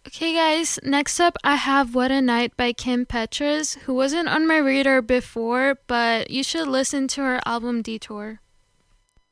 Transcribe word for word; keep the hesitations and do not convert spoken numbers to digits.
Okay, guys, next up I have What a Night by Kim Petras, who wasn't on my radar before, but you should listen to her album Detour.